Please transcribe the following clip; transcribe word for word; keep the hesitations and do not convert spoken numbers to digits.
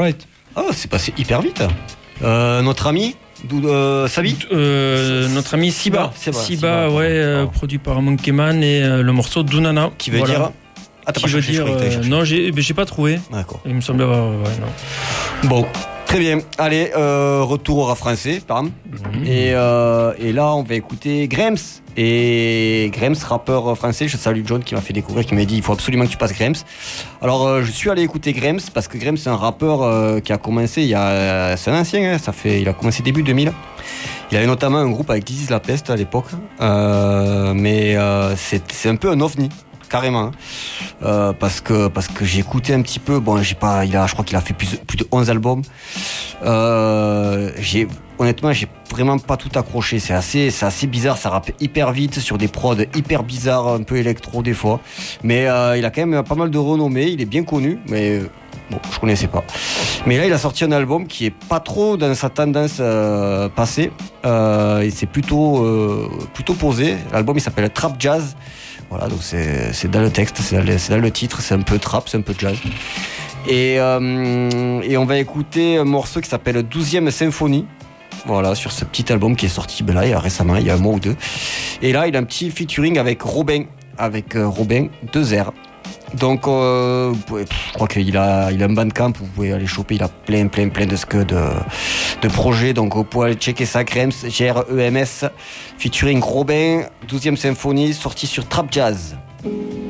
Alright. Oh, c'est passé hyper vite. Euh, notre ami euh, Sabi euh, Notre ami Siba. Siba, Siba, Siba, ouais, euh, produit par Monkey Man et euh, le morceau Dunana. Qui veut voilà. dire Ah, t'as Qui pas veut cherché, dire je croyais que t'avais euh, cherché. non, j'ai, ben, j'ai pas trouvé. D'accord. Il me semble avoir. Ouais, non. Bon, très bien. Allez, euh, retour au rap français, pardon. Mmh. Et, euh, et là, on va écouter Grams. Et Grams, rappeur français, je salue John qui m'a fait découvrir, qui m'a dit il faut absolument que tu passes Grams. Alors, euh, je suis allé écouter Grams parce que Grams, c'est un rappeur euh, qui a commencé il y a. C'est un ancien, hein, ça fait, il a commencé début deux mille. Il avait notamment un groupe avec This is la peste à l'époque. Euh, mais euh, c'est, c'est un peu un ovni. Carrément, euh, parce que parce que j'ai écouté un petit peu. Bon, j'ai pas, il a, je crois qu'il a fait plus, plus de onze albums. Euh, j'ai honnêtement, j'ai vraiment pas tout accroché. C'est assez, c'est assez bizarre. Ça rappe hyper vite sur des prods hyper bizarres, un peu électro des fois. Mais euh, il a quand même pas mal de renommée. Il est bien connu, mais bon, je connaissais pas. Mais là, il a sorti un album qui est pas trop dans sa tendance euh, passée. Euh, et c'est plutôt euh, plutôt posé. L'album, il s'appelle Trap Jazz. Voilà, donc c'est, c'est dans le texte, c'est dans le, c'est dans le titre, c'est un peu trap, c'est un peu jazz. Et, euh, et on va écouter un morceau qui s'appelle douzième Symphonie. Voilà, sur ce petit album qui est sorti ben là, il y a récemment, il y a un mois ou deux. Et là, il a un petit featuring avec Robin, avec euh, Robin, deux R. Donc, euh, vous pouvez, je crois qu'il a, il a un bandcamp, vous pouvez aller choper, il a plein, plein, plein de, de, de projets. Donc, vous pouvez aller checker ça, Grams, G R E M S, featuring Robin, douzième Symphonie, sorti sur Trap Jazz.